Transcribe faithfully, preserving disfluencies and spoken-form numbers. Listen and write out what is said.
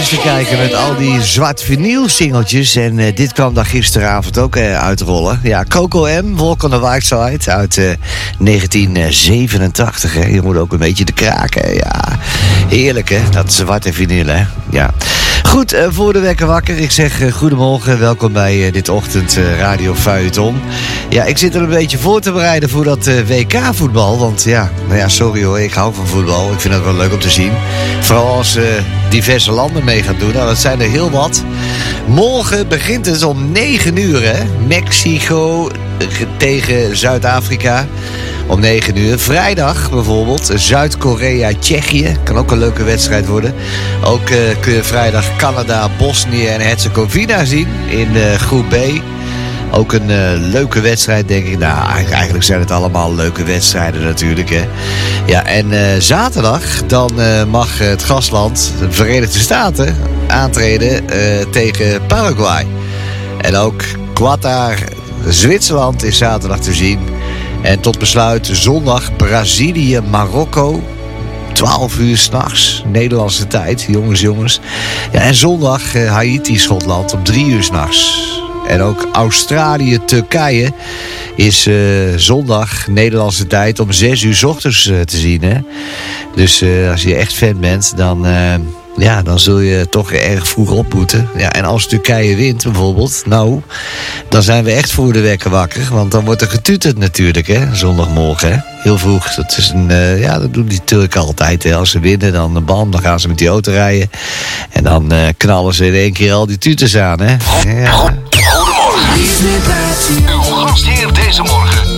Te kijken met al die zwart vinyl singeltjes. En uh, dit kwam daar gisteravond ook uh, uitrollen. Ja, Coco M, Walk on the Wild Side uit uh, negentien zevenentachtig. Hè. Je moet ook een beetje de kraken. Ja, heerlijk hè, dat zwarte vinyl hè. Ja. Goed, uh, voor de wekker wakker. Ik zeg uh, goedemorgen, welkom bij uh, dit ochtend uh, Radio Feuilleton. Ja, ik zit er een beetje voor te bereiden voor dat uh, W K-voetbal. Want ja, nou ja, sorry hoor, ik hou van voetbal. Ik vind het wel leuk om te zien. Vooral als uh, diverse landen mee gaan doen. Nou, dat zijn er heel wat. Morgen begint het om negen uur, hè. Mexico tegen Zuid-Afrika. Om negen uur. Vrijdag bijvoorbeeld Zuid-Korea, Tsjechië. Kan ook een leuke wedstrijd worden. Ook uh, kun je vrijdag Canada, Bosnië en Herzegovina zien in uh, groep B. Ook een uh, leuke wedstrijd, denk ik. Nou, eigenlijk zijn het allemaal leuke wedstrijden natuurlijk, hè. Ja, en uh, zaterdag, dan uh, mag het gastland, de Verenigde Staten, aantreden uh, tegen Paraguay. En ook Qatar, Zwitserland is zaterdag te zien. En tot besluit zondag Brazilië, Marokko. twaalf uur s'nachts, Nederlandse tijd, jongens, jongens. Ja, en zondag uh, Haiti, Schotland, om drie uur s'nachts. En ook Australië, Turkije is uh, zondag, Nederlandse tijd, om zes uur 's ochtends uh, te zien. Hè? Dus uh, als je echt fan bent, dan, uh, ja, dan zul je toch erg vroeg op moeten. Ja, en als Turkije wint bijvoorbeeld, nou, dan zijn we echt voor de wekker wakker. Want dan wordt er getuterd natuurlijk, hè, zondagmorgen. Hè? Heel vroeg. Dat is een, uh, ja, dat doen die Turken altijd. Hè. Als ze winnen, dan bam, dan gaan ze met die auto rijden. En dan uh, knallen ze in één keer al die tuters aan, hè. Ja. Goedemorgen. Uw gastheer deze morgen